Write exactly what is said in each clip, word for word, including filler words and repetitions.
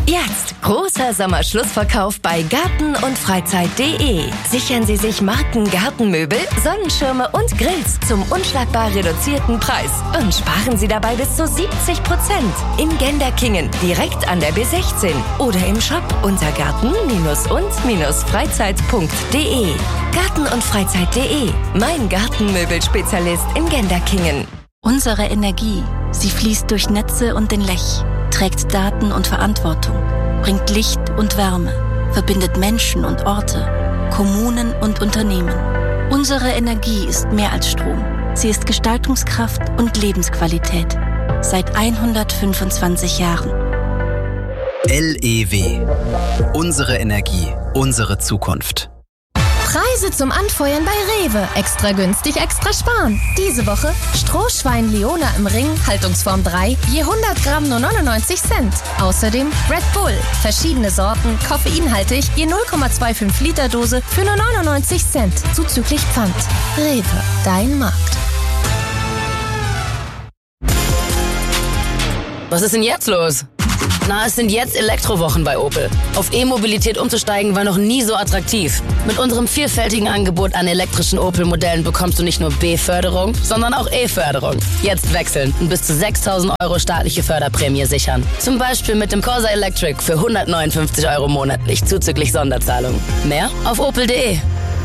Jetzt großer Sommerschlussverkauf bei Garten und Freizeit punkt de. Sichern Sie sich Marken-Gartenmöbel, Sonnenschirme und Grills zum unschlagbar reduzierten Preis und sparen Sie dabei bis zu siebzig Prozent. In Genderkingen, direkt an der B sechzehn oder im Shop unter garten und freizeit punkt de. Garten und Freizeit punkt de, mein Gartenmöbelspezialist in Genderkingen. Unsere Energie, sie fließt durch Netze und den Lech, trägt Daten und Verantwortung, bringt Licht und Wärme, verbindet Menschen und Orte, Kommunen und Unternehmen. Unsere Energie ist mehr als Strom. Sie ist Gestaltungskraft und Lebensqualität. Seit hundertfünfundzwanzig Jahren. L E W. Unsere Energie, unsere Zukunft. Preise zum Anfeuern bei Rewe. Extra günstig, extra sparen. Diese Woche Strohschwein Leona im Ring, Haltungsform drei, je hundert Gramm nur neunundneunzig Cent. Außerdem Red Bull, verschiedene Sorten, koffeinhaltig, je null Komma fünfundzwanzig Liter Dose für nur neunundneunzig Cent, zuzüglich Pfand. Rewe, dein Markt. Was ist denn jetzt los? Na, es sind jetzt Elektrowochen bei Opel. Auf E-Mobilität umzusteigen war noch nie so attraktiv. Mit unserem vielfältigen Angebot an elektrischen Opel-Modellen bekommst du nicht nur B-Förderung, sondern auch E-Förderung. Jetzt wechseln und bis zu sechstausend Euro staatliche Förderprämie sichern. Zum Beispiel mit dem Corsa Electric für hundertneunundfünfzig Euro monatlich zuzüglich Sonderzahlung. Mehr auf opel punkt de.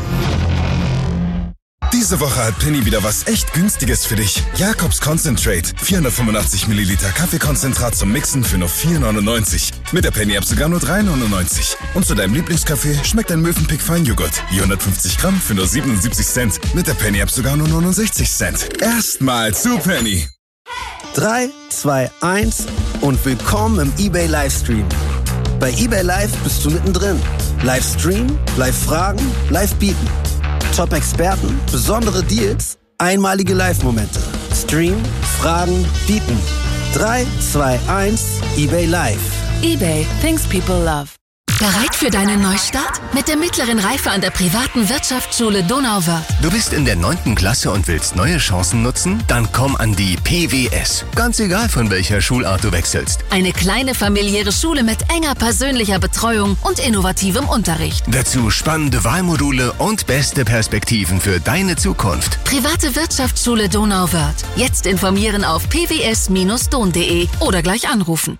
Diese Woche hat Penny wieder was echt Günstiges für dich. Jakobs Concentrate. vierhundertfünfundachtzig Milliliter Kaffeekonzentrat zum Mixen für nur vier neunundneunzig. Mit der Penny-App sogar nur drei neunundneunzig. Und zu deinem Lieblingskaffee schmeckt ein Mövenpick Feinjoghurt. Je hundertfünfzig Gramm für nur siebenundsiebzig Cent. Mit der Penny-App sogar nur neunundsechzig Cent. Erstmal zu Penny. drei, zwei, eins und willkommen im eBay Livestream. Bei eBay Live bist du mittendrin. Livestream, Live-Fragen, Live-Bieten. Top-Experten, besondere Deals, einmalige Live-Momente. Stream, Fragen, Bieten. drei, zwei, eins, eBay Live. eBay, things people love. Bereit für deinen Neustart? Mit der mittleren Reife an der privaten Wirtschaftsschule Donauwörth. Du bist in der neunten Klasse und willst neue Chancen nutzen? Dann komm an die P W S. Ganz egal, von welcher Schulart du wechselst. Eine kleine familiäre Schule mit enger persönlicher Betreuung und innovativem Unterricht. Dazu spannende Wahlmodule und beste Perspektiven für deine Zukunft. Private Wirtschaftsschule Donauwörth. Jetzt informieren auf p w s Bindestrich don punkt de oder gleich anrufen.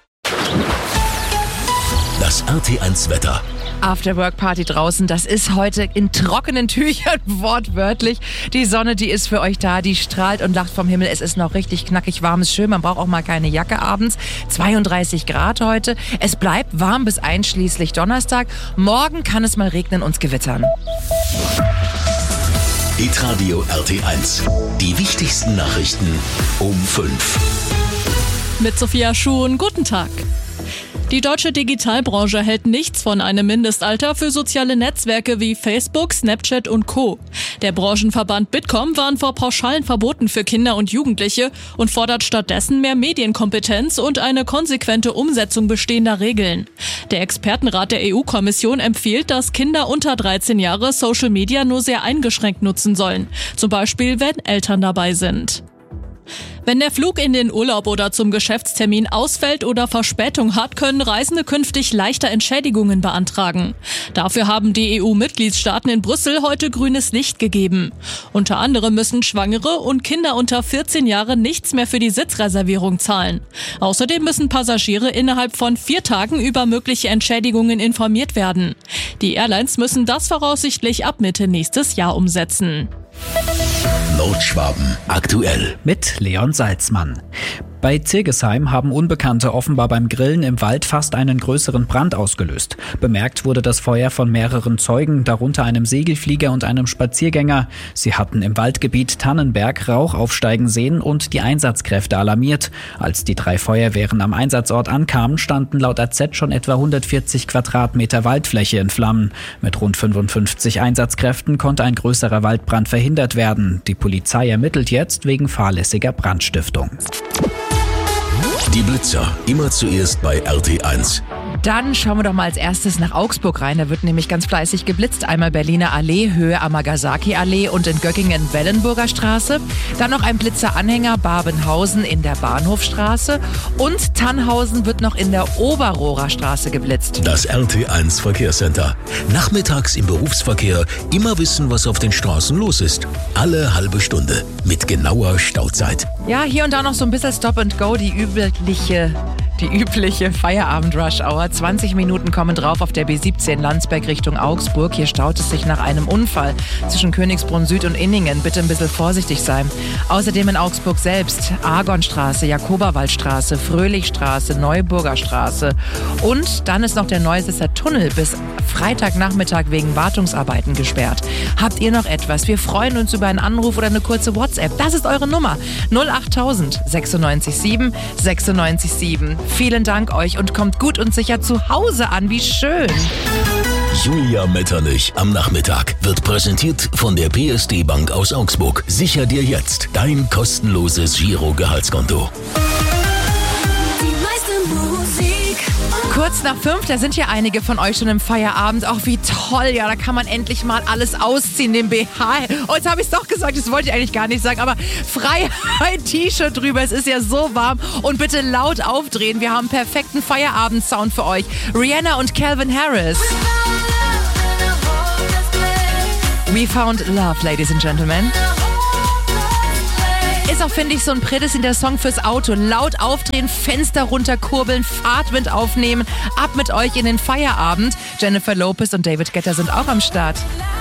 Das R T eins Wetter. Afterwork-Party draußen, das ist heute in trockenen Tüchern, wortwörtlich. Die Sonne, die ist für euch da, die strahlt und lacht vom Himmel. Es ist noch richtig knackig warm, ist schön, man braucht auch mal keine Jacke abends. zweiunddreißig Grad heute. Es bleibt warm bis einschließlich Donnerstag. Morgen kann es mal regnen und gewittern. Hitradio R T eins. Die wichtigsten Nachrichten um fünf. Mit Sophia Schuhn, guten Tag. Die deutsche Digitalbranche hält nichts von einem Mindestalter für soziale Netzwerke wie Facebook, Snapchat und Co. Der Branchenverband Bitkom warnt vor pauschalen Verboten für Kinder und Jugendliche und fordert stattdessen mehr Medienkompetenz und eine konsequente Umsetzung bestehender Regeln. Der Expertenrat der E U-Kommission empfiehlt, dass Kinder unter dreizehn Jahre Social Media nur sehr eingeschränkt nutzen sollen, zum Beispiel wenn Eltern dabei sind. Wenn der Flug in den Urlaub oder zum Geschäftstermin ausfällt oder Verspätung hat, können Reisende künftig leichter Entschädigungen beantragen. Dafür haben die E U-Mitgliedstaaten in Brüssel heute grünes Licht gegeben. Unter anderem müssen Schwangere und Kinder unter vierzehn Jahren nichts mehr für die Sitzreservierung zahlen. Außerdem müssen Passagiere innerhalb von vier Tagen über mögliche Entschädigungen informiert werden. Die Airlines müssen das voraussichtlich ab Mitte nächstes Jahr umsetzen. Nordschwaben aktuell. Mit Leon Salzmann. Bei Zirgesheim haben Unbekannte offenbar beim Grillen im Wald fast einen größeren Brand ausgelöst. Bemerkt wurde das Feuer von mehreren Zeugen, darunter einem Segelflieger und einem Spaziergänger. Sie hatten im Waldgebiet Tannenberg Rauch aufsteigen sehen und die Einsatzkräfte alarmiert. Als die drei Feuerwehren am Einsatzort ankamen, standen laut A Z schon etwa hundertvierzig Quadratmeter Waldfläche in Flammen. Mit rund fünfundfünfzig Einsatzkräften konnte ein größerer Waldbrand verhindert werden. Die Polizei ermittelt jetzt wegen fahrlässiger Brandstiftung. Die Blitzer, immer zuerst bei R T eins. Dann schauen wir doch mal als erstes nach Augsburg rein. Da wird nämlich ganz fleißig geblitzt. Einmal Berliner Allee, Höhe Amagasaki-Allee und in Göckingen Wellenburger Straße. Dann noch ein Blitzeranhänger Babenhausen in der Bahnhofstraße. Und Tannhausen wird noch in der Oberrohrer Straße geblitzt. Das R T eins Verkehrscenter. Nachmittags im Berufsverkehr immer wissen, was auf den Straßen los ist. Alle halbe Stunde mit genauer Stauzeit. Ja, hier und da noch so ein bisschen Stop and Go, die übliche... Die übliche Feierabend-Rush-Hour. zwanzig Minuten kommen drauf auf der B siebzehn Landsberg Richtung Augsburg. Hier staut es sich nach einem Unfall zwischen Königsbrunn Süd und Inningen. Bitte ein bisschen vorsichtig sein. Außerdem in Augsburg selbst Argonstraße, Jakoberwaldstraße, Fröhlichstraße, Neuburger Straße. Und dann ist noch der Neusesser Tunnel bis Freitagnachmittag wegen Wartungsarbeiten gesperrt. Habt ihr noch etwas? Wir freuen uns über einen Anruf oder eine kurze WhatsApp. Das ist eure Nummer. null acht tausend sechsundneunzig sieben sechsundneunzig sieben. Vielen Dank euch und kommt gut und sicher zu Hause an. Wie schön. Julia Metternich am Nachmittag wird präsentiert von der P S D Bank aus Augsburg. Sicher dir jetzt dein kostenloses Giro-Gehaltskonto. Kurz nach fünf, da sind ja einige von euch schon im Feierabend. Ach, wie toll, ja, da kann man endlich mal alles ausziehen, den B H. Oh, jetzt habe ich es doch gesagt, das wollte ich eigentlich gar nicht sagen, aber Freiheit-T-Shirt drüber, es ist ja so warm. Und bitte laut aufdrehen, wir haben einen perfekten Feierabend-Sound für euch. Rihanna und Calvin Harris. We found love, ladies and gentlemen. Ist auch, finde ich, so ein prädestinierter Song fürs Auto. Laut aufdrehen, Fenster runterkurbeln, Fahrtwind aufnehmen. Ab mit euch in den Feierabend. Jennifer Lopez und David Guetta sind auch am Start.